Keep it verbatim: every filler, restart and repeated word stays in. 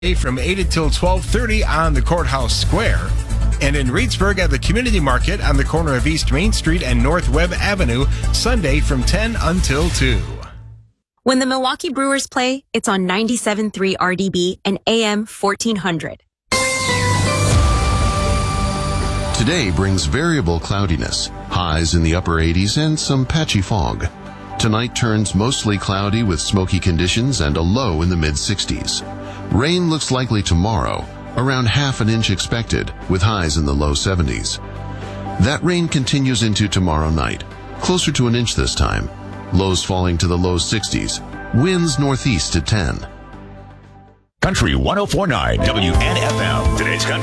from eight until twelve thirty on the Courthouse Square. And in Reedsburg at the Community Market on the corner of East Main Street and North Webb Avenue, Sunday from ten until two. When the Milwaukee Brewers play, it's on ninety-seven point three R D B and A M fourteen hundred. Today brings variable cloudiness, highs in the upper eighties and some patchy fog. Tonight turns mostly cloudy with smoky conditions and a low in the mid-sixties. Rain looks likely tomorrow, around half an inch expected, with highs in the low seventies. That rain continues into tomorrow night, closer to an inch this time, lows falling to the low sixties, winds northeast at ten. Country one oh four point nine W N F M. Today's Country.